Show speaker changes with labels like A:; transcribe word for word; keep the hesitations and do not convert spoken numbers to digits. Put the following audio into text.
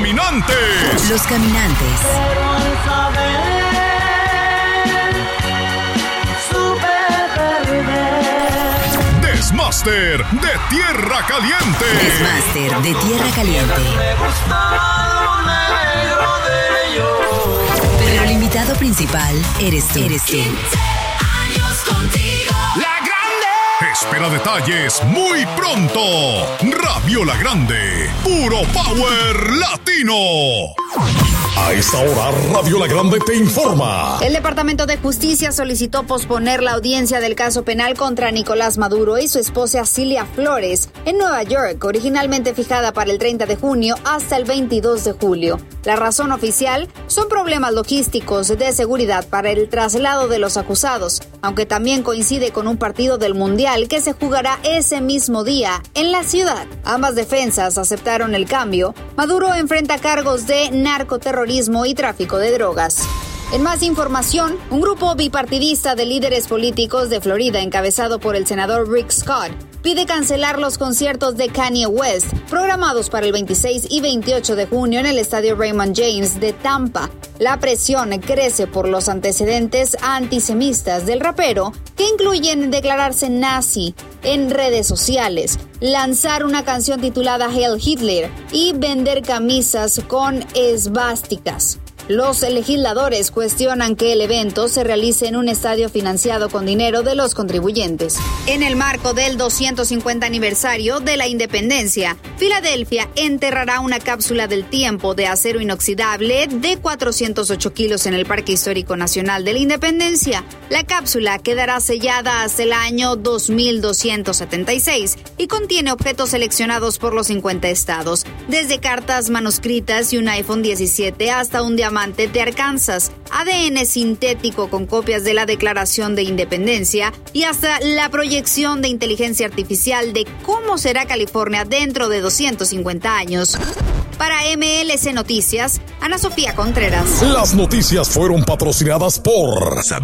A: caminantes.
B: Los caminantes.
A: Desmaster de Tierra Caliente.
B: Desmaster de Tierra Caliente. Pero el invitado principal eres tú. Eres tú.
A: La Grande. Espera detalles muy pronto. Radio La Grande. Puro Power Latino. A esta hora, Radio La Grande te informa.
C: El Departamento de Justicia solicitó posponer la audiencia del caso penal contra Nicolás Maduro y su esposa Cilia Flores en Nueva York, originalmente fijada para el treinta de junio hasta el veintidós de julio. La razón oficial son problemas logísticos de seguridad para el traslado de los acusados, aunque también coincide con un partido del Mundial que se jugará ese mismo día en la ciudad. Ambas defensas aceptaron el cambio. Maduro enfrenta cargos de narcoterrorismo y tráfico de drogas. En más información, un grupo bipartidista de líderes políticos de Florida, encabezado por el senador Rick Scott, pide cancelar los conciertos de Kanye West, programados para el veintiséis y veintiocho de junio en el estadio Raymond James de Tampa. La presión crece por los antecedentes antisemitas del rapero, que incluyen declararse nazi en redes sociales, lanzar una canción titulada Heil Hitler y vender camisas con esvásticas. Los legisladores cuestionan que el evento se realice en un estadio financiado con dinero de los contribuyentes. En el marco del doscientos cincuenta aniversario de la independencia, Filadelfia enterrará una cápsula del tiempo de acero inoxidable de cuatrocientos ocho kilos en el Parque Histórico Nacional de la Independencia. La cápsula quedará sellada hasta el año dos mil doscientos setenta y seis y contiene objetos seleccionados por los cincuenta estados, desde cartas manuscritas y un iPhone diecisiete hasta un diamante de Arkansas, A D N sintético con copias de la Declaración de Independencia y hasta la proyección de inteligencia artificial de cómo será California dentro de doscientos cincuenta años. Para M L C Noticias, Ana Sofía Contreras.
A: Las noticias fueron patrocinadas por